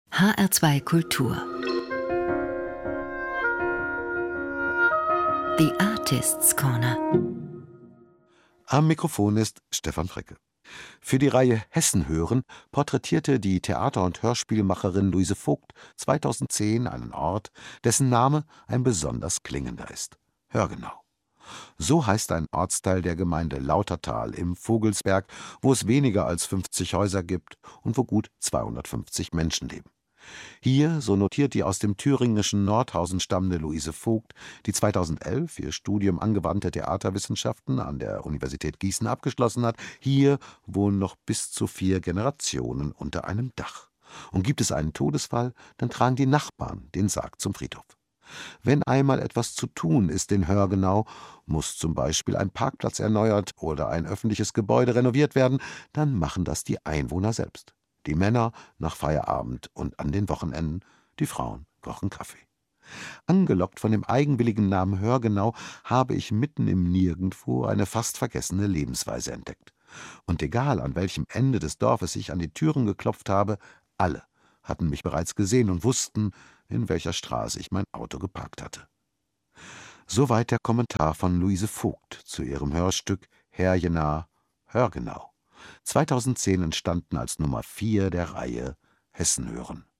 HR2 Kultur. The Artists' Corner. Am Mikrofon ist Stefan Frecke. Für die Reihe Hessen hören porträtierte die Theater- und Hörspielmacherin Luise Vogt 2010 einen Ort, dessen Name ein besonders klingender ist: Hörgenau. So heißt ein Ortsteil der Gemeinde Lautertal im Vogelsberg, wo es weniger als 50 Häuser gibt und wo gut 250 Menschen leben. Hier, so notiert die aus dem thüringischen Nordhausen stammende Luise Vogt, die 2011 ihr Studium Angewandte Theaterwissenschaften an der Universität Gießen abgeschlossen hat, hier wohnen noch bis zu 4 Generationen unter einem Dach. Und gibt es einen Todesfall, dann tragen die Nachbarn den Sarg zum Friedhof. Wenn einmal etwas zu tun ist in Hörgenau, muss zum Beispiel ein Parkplatz erneuert oder ein öffentliches Gebäude renoviert werden, dann machen das die Einwohner selbst. Die Männer nach Feierabend und an den Wochenenden, die Frauen kochen Kaffee. Angelockt von dem eigenwilligen Namen Hörgenau habe ich mitten im Nirgendwo eine fast vergessene Lebensweise entdeckt. Und egal, an welchem Ende des Dorfes ich an die Türen geklopft habe, alle hatten mich bereits gesehen und wussten, in welcher Straße ich mein Auto geparkt hatte. Soweit der Kommentar von Luise Vogt zu ihrem Hörstück Herrjenah, Hörgenau, 2010 entstanden als Nummer 4 der Reihe Hessen hören.